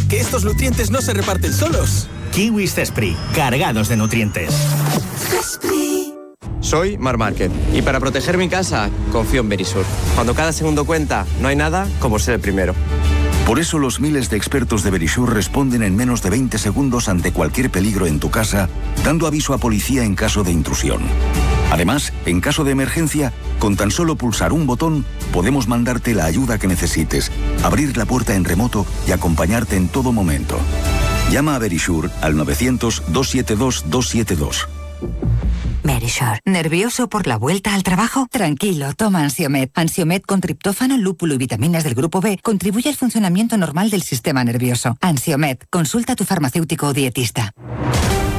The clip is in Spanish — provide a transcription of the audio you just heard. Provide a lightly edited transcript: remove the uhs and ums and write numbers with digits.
que estos nutrientes no se reparten solos. Kiwis Cespri, cargados de nutrientes. Soy Mar Márquez y para proteger mi casa confío en Verisur. Cuando cada segundo cuenta, no hay nada como ser el primero. Por eso los miles de expertos de Verisur responden en menos de 20 segundos ante cualquier peligro en tu casa, dando aviso a policía en caso de intrusión. Además, en caso de emergencia, con tan solo pulsar un botón, podemos mandarte la ayuda que necesites, abrir la puerta en remoto y acompañarte en todo momento. Llama a Verisur al 900-272-272. Verisur. ¿Nervioso por la vuelta al trabajo? Tranquilo, toma Ansiomed. Ansiomed con triptófano, lúpulo y vitaminas del grupo B contribuye al funcionamiento normal del sistema nervioso. Ansiomed. Consulta a tu farmacéutico o dietista.